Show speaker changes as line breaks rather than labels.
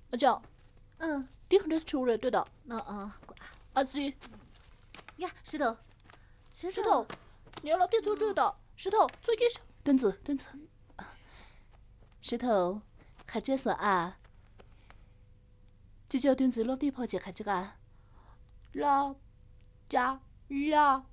这样，你肯定是吃了对的。阿吉，
呀，石头，
你要老爹做这的。石头，做一下。墩子。石头，看这说啊，就叫墩子老爹跑去看这个。
老家呀。